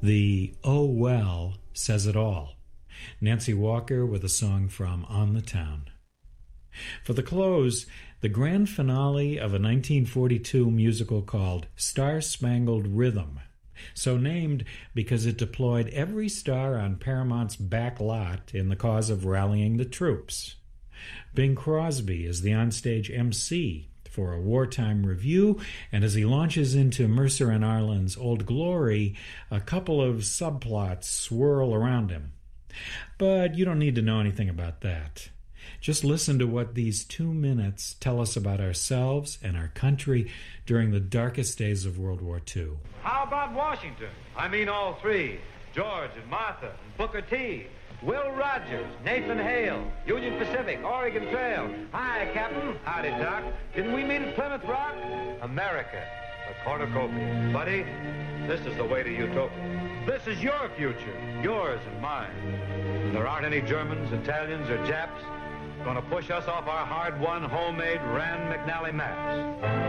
The "Oh Well" says it all. Nancy Walker with a song from On the Town. For the close, the grand finale of a 1942 musical called Star Spangled Rhythm, so named because it deployed every star on Paramount's back lot in the cause of rallying the troops. Bing Crosby is the onstage MC for a wartime review, and as he launches into Mercer and Arlen's Old Glory, a couple of subplots swirl around him. But you don't need to know anything about that. Just listen to what these 2 minutes tell us about ourselves and our country during the darkest days of World War II. How about Washington? I mean all three. George and Martha and Booker T. Will Rogers, Nathan Hale, Union Pacific, Oregon Trail. Hi, Captain. Howdy, Doc. Didn't we meet at Plymouth Rock? America, a cornucopia. Buddy, this is the way to utopia. This is your future, yours and mine. There aren't any Germans, Italians, or Japs going to push us off our hard-won, homemade Rand McNally maps.